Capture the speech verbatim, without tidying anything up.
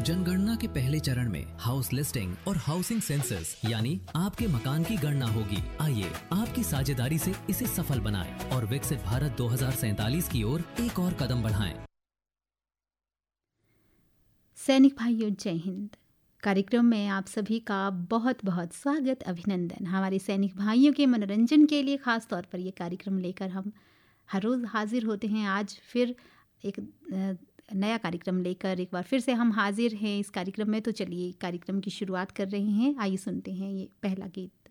जनगणना के पहले चरण में हाउस लिस्टिंग और हाउसिंग सेंसस यानी आपके मकान की गणना होगी। आइए आपकी साझेदारी से इसे सफल बनाएं और विकसित भारत दो हज़ार सैंतालीस की ओर एक और कदम बढ़ाएं। सैनिक भाइयों, जय हिंद। कार्यक्रम में आप सभी का बहुत बहुत स्वागत, अभिनंदन। हमारे सैनिक भाइयों के मनोरंजन के लिए खास तौर पर ये कार्यक्रम लेकर हम हर रोज़ हाजिर होते हैं। आज फिर एक नया कार्यक्रम लेकर एक बार फिर से हम हाजिर हैं इस कार्यक्रम में। तो चलिए कार्यक्रम की शुरुआत कर रहे हैं। आइए सुनते हैं ये पहला गीत।